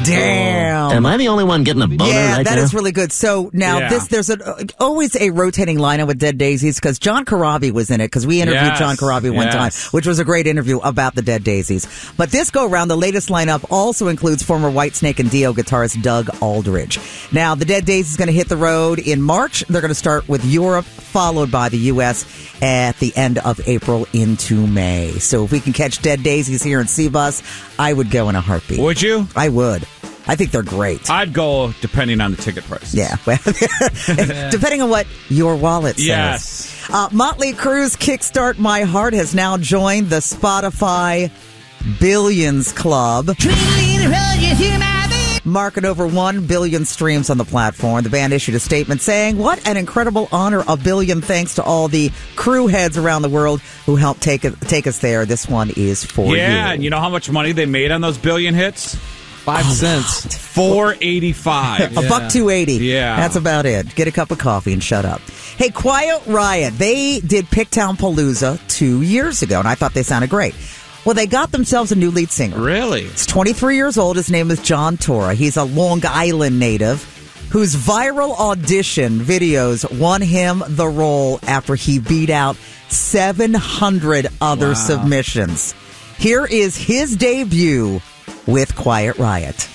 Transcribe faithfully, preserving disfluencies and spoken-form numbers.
Damn. Am I the only one getting a boner Yeah, right that now? is really good. So now Yeah. this, there's a, always a rotating lineup with Dead Daisies because John Corabi was in it because we interviewed Yes, John Corabi one yes. time, which was a great interview about the Dead Daisies. But this go around, the latest lineup also includes former Whitesnake and Dio guitarist Doug Aldridge. Now, the Dead Daisies is going to hit the road in March. They're going to start with Europe, followed by the U S at the end of April into May. So if we can catch Dead Daisies here in C-Bus, I would go in a heartbeat. Would you? I would. I think they're great. I'd go depending on the ticket price. Yeah, well, depending on what your wallet says. Yes. Uh, Motley Crue's Kickstart My Heart has now joined the Spotify Billions Club, marking over one billion streams on the platform. The band issued a statement saying, "What an incredible honor, a billion thanks to all the crew heads around the world who helped take it, take us there. This one is for you." Yeah, and you know how much money they made on those billion hits? Five cents. Four eighty-five. A buck two eighty. Yeah. That's about it. Get a cup of coffee and shut up. Hey, Quiet Riot. They did Picktown Palooza two years ago, and I thought they sounded great. Well, they got themselves a new lead singer. Really? He's twenty-three years old. His name is John Tora. He's a Long Island native whose viral audition videos won him the role after he beat out seven hundred other Wow. submissions. Here is his debut with Quiet Riot.